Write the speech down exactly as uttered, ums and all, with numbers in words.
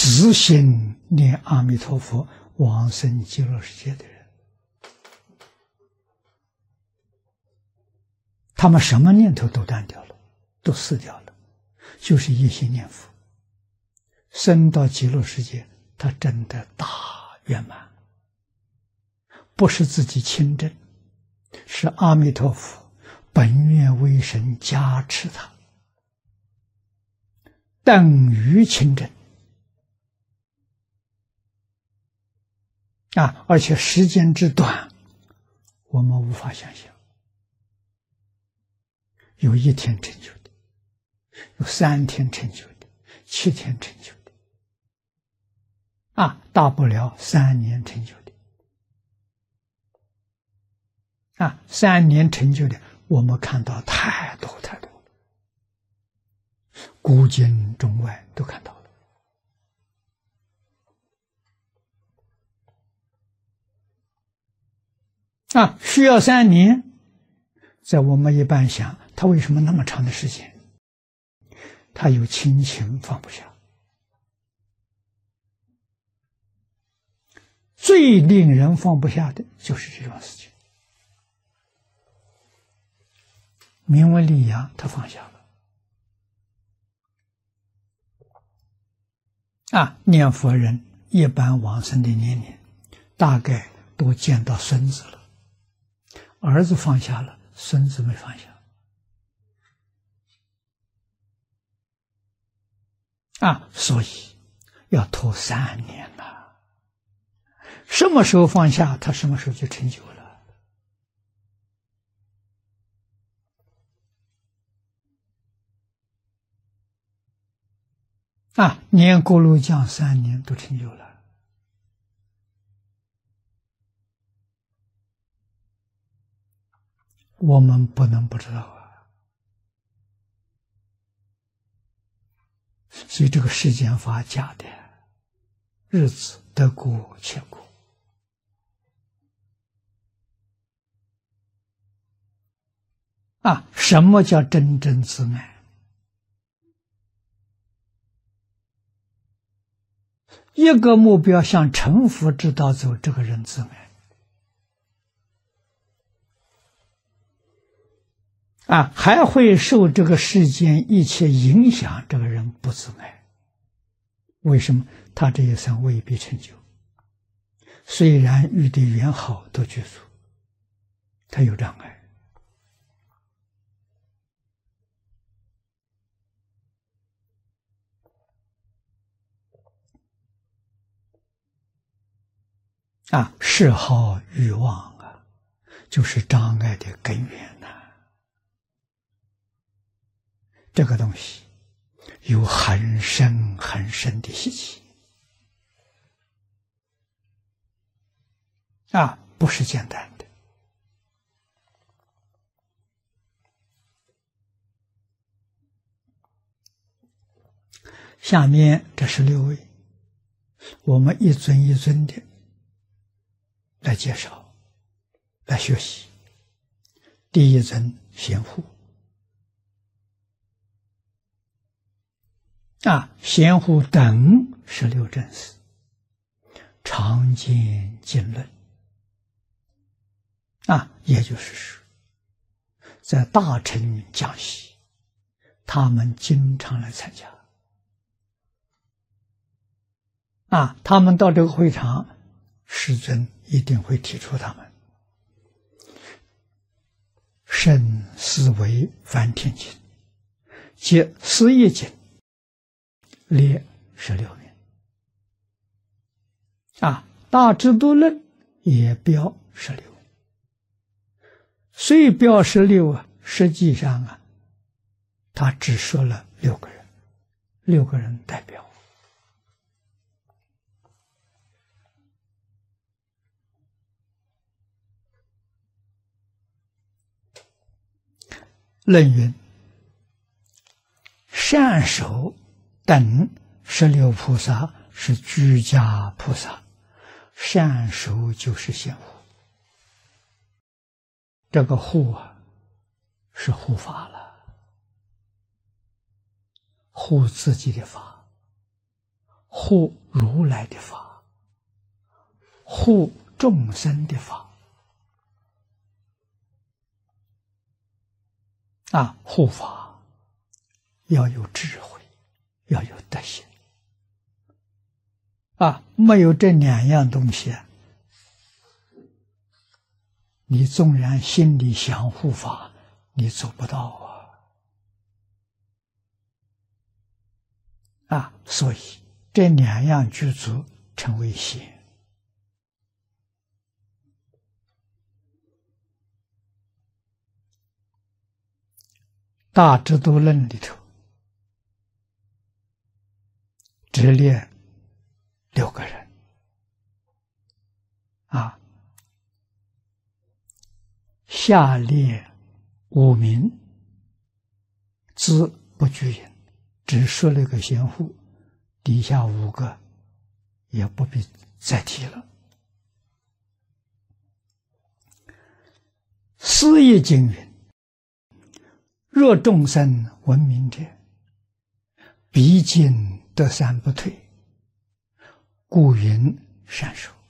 死心念阿弥陀佛往生极乐世界的人，他们什么念头都断掉了，都死掉了，就是一心念佛，升到极乐世界，他真的大圆满，不是自己亲证，是阿弥陀佛本愿威神加持他，等于亲证啊！而且时间之短，我们无法想象。有一天成就的，有三天成就的，七天成就的，啊，大不了三年成就的，啊，三年成就的，我们看到太多太多了，古今中外都看到了。啊，需要三年，在我们一般想，他为什么那么长的时间？他有亲情放不下。最令人放不下的就是这种事情。名闻利养，他放下了。啊，念佛人一般往生的年龄，大概都见到孙子了。儿子放下了，孙子没放下。啊，所以要拖三年了。什么时候放下，他什么时候就成就了。啊，念锅炉匠三年都成就了。我们不能不知道啊，所以这个世间法假的，日子得过且过。啊，什么叫真正自爱？一个目标向成佛之道走，这个人自爱。啊，还会受这个世间一切影响，这个人不自爱。为什么？他这一生未必成就。虽然遇的缘好都具足，他有障碍。啊，嗜好欲望啊，就是障碍的根源呐、啊。这个东西有很深很深的习气啊，不是简单的。下面这是六位，我们一尊一尊的来介绍，来学习。第一尊贤护。啊，贤护等十六正士，常见经论。啊，也就是说，在大乘讲习，他们经常来参加。啊，他们到这个会场，世尊一定会提出他们。甚思维梵天经，皆思义经。列十六名啊，大智度论也标十六，虽标十六啊，实际上啊，他只说了六个人，六个人代表。论云：善手等十六菩萨是居家菩萨，善手就是贤护。这个护啊，是护法了，护自己的法， 护如来的法，护众生的法。啊，护法要有智慧，要有德行。啊，没有这两样东西，你纵然心里想护法，你做不到啊！啊，所以这两样具足，成为贤。大智度论里头只列六个人啊，下列五名，字不拘引，只说了个贤护，底下五个也不必再提了。四义经云：若众生闻名者，必经得三不退，故云善受。